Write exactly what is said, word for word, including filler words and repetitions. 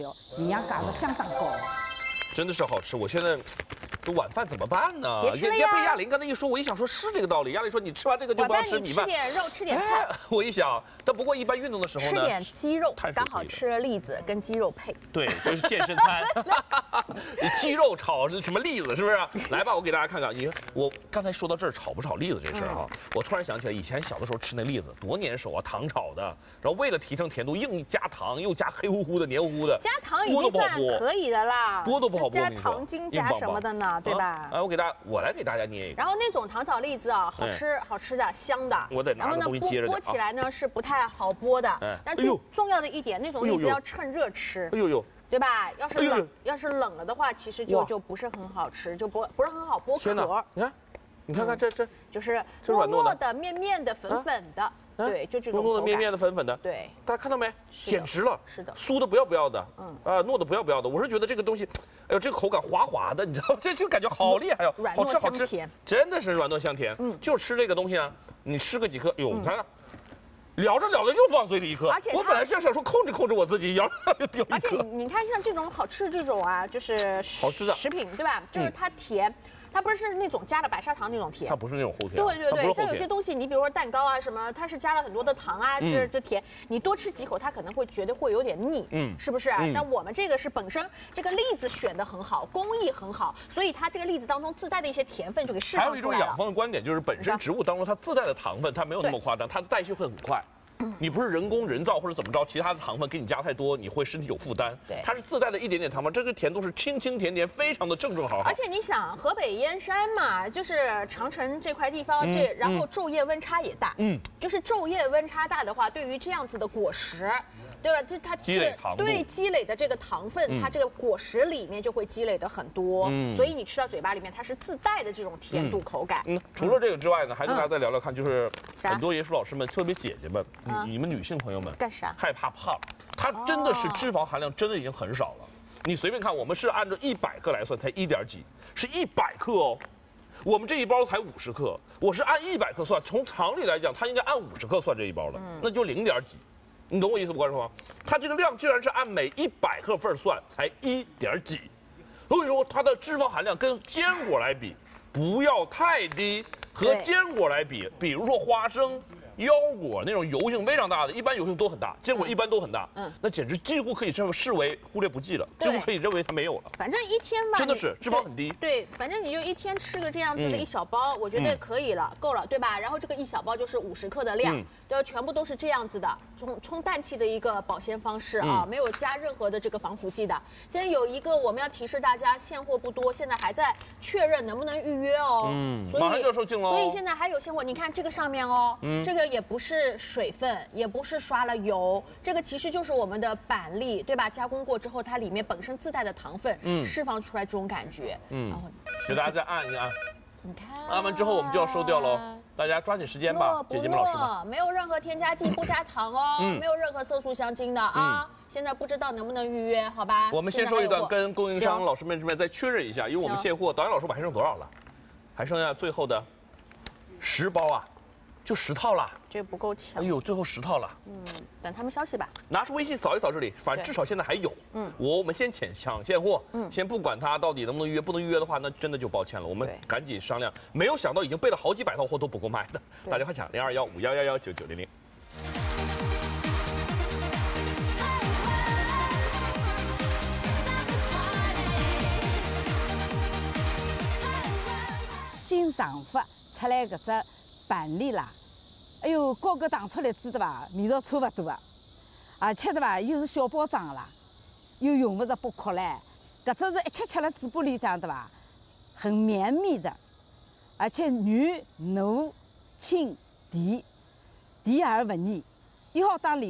营养价值相当高。 真的是好吃。我现在这晚饭怎么办呢？ 别吃了呀被亚玲刚才一说，我一想说是这个道理。亚玲说你吃完这个就晚不要饭你吃吃米饭。 点肉，吃点菜， 哎，我一想，但不过一般运动的时候呢， 吃点鸡肉碳，水刚好可以的吃栗子跟鸡肉配。 对，这是健身餐，鸡肉炒什么栗子是不是？来吧，我给大家看看。你我刚才说到这儿炒不炒栗子这事儿哈，我突然想起来，以前小的时候吃那栗子多粘手啊，糖炒的，然后为了提升甜度，硬加糖，又加黑乎乎的、黏糊糊的， 加糖已剥都经算不好剥， 可以的啦， 剥都不好剥。 加我跟你说糖精硬邦邦加什么的呢，对吧啊？哎，我给大家，我来给大家捏一个。 然后那种糖炒栗子啊，好吃，好吃的，香的。 我得拿个然后呢， 东西接着点啊剥剥起来呢是不太好剥的哎， 但哎呦最重要的一点，那种栗哎呦呦子要趁热吃哎。呦呦， 对吧？要是哎呦冷，要是冷了的话，其实就哇就不是很好吃，就不不是很好剥天哪壳，！ 你看，你看看这这， 就是糯这软糯的糯的、面面的、粉粉的， 啊对，就这种口糯糯的、面面感。 的、粉粉的， 对， 大家看到没？ 是的简直了， 是的酥的不要不要的， 嗯嗯啊，糯的不要不要的。我是觉得这个东西，哎呦，这个口感滑滑的，你知道吗？这就感觉好厉害哟， 软糯好吃好吃香甜， 真的是软糯香甜。嗯，就吃这个东西啊，你吃个几颗，哟，你看看。聊着聊着又放嘴里一颗， 而且它我本来是想说控制控制我自己，摇着就丢一而且颗。 你你看像这种好吃的这种啊，就是好吃的食品，对吧？就是它甜，它不是那种加了白砂糖那种甜它。不是那种齁甜， 对对对， 它不是齁甜。 像有些东西，你比如说蛋糕啊什么，它是加了很多的糖啊，这这甜，你多吃几口，它可能会觉得会有点腻， 嗯嗯，是不是？ 嗯但我们这个是本身这个栗子选的很好，工艺很好，所以它这个栗子当中自带的一些甜分就给释还有一种养放出来了。 蜂的观点，就是本身植物当中它自带的糖分，它没有那么夸张，它的代谢会很快。你不是人工人造或者怎么着，其他的糖分给你加太多，你会身体有负担。 对它是自带的一点点糖分，这个甜度是清清甜甜，非常的正正好好。 而且你想，河北燕山嘛，就是长城这块地方，这然后昼夜温差也大， 嗯， 就是昼夜温差大的话，对于这样子的果实，对吧？这它积累糖度对积累的这个糖分，它这个果实里面就会积累的很多， 嗯所以你吃到嘴巴里面，它是自带的这种甜度口感。 嗯，除了这个之外呢，还跟大家再聊聊看，就是啥很多爷叔老师们，特别姐姐们， 啊你你们女性朋友们干啥害怕胖，它真的是哦脂肪含量真的已经很少了。你随便看，我们是按照一百克来算，才一点几，是一百克哦。我们这一包才五十克，我是按一百克算，从常理来讲，它应该按五十克算这一包的，那就零点几。你懂我意思不，观众朋友？它这个量居然是按每一百克份儿算，才一点几，所以说它的脂肪含量跟坚果来比，不要太低。和对坚果来比，比如说花生、腰果那种油性非常大的，一般油性都很大，坚果一般都很大， 嗯嗯，那简直几乎可以视视为忽略不计了，几对乎可以认为它没有了。 反正一天吧，你真的是脂肪很低对，对反正你就一天吃个这样子的嗯一小包，我觉得嗯可以了，够了，对吧？然后这个一小包就是五十克的量， 嗯对，全部都是这样子的，充充氮气的一个保鲜方式啊， 嗯没有加任何的这个防腐剂的。现在有一个我们要提示大家，现货不多，现在还在确认能不能预约哦。 嗯所以马上就要售罄了哦所以现在还有现货，你看这个上面哦， 嗯这个也不是水分，也不是刷了油，这个其实就是我们的板栗，对吧？加工过之后，它里面本身自带的糖分， 嗯释放出来这种感觉， 嗯然后给大家再按一按， 你看， 按完之后我们就要收掉喽，大家抓紧时间吧糯，不姐姐们、老师们。 糯？没有任何添加剂，不加糖哦， 嗯没有任何色素香精的啊。现在不知道能不能预约，好吧？ 我们先收一段， 现在还有货跟供应商行老师们这边再确认一下，因为我们行现货，导演老师我们还剩多少了？还剩下最后的十包啊，就十套了。 这不够抢哎，呦，最后十套了。 嗯，等他们消息吧。 拿出微信扫一扫这里，反正对至少现在还有。 嗯嗯，我我们先抢抢现货。 嗯嗯，先不管它到底能不能预约，不能预约的话，那真的就抱歉了。我们对赶紧商量。没有想到已经备了好几百套货都不够卖的， 对打电话抢零二幺五幺幺幺九九零零。 新上法出来搿只板栗啦，哎哟，高个打出来知道吧？味道差不多啊，而且对吧，又是小包装的啦，又用不着剥壳嘞。搿只是一吃吃了嘴巴里这样对吧？很绵密的，而且软糯清甜，甜而不腻，又好当零。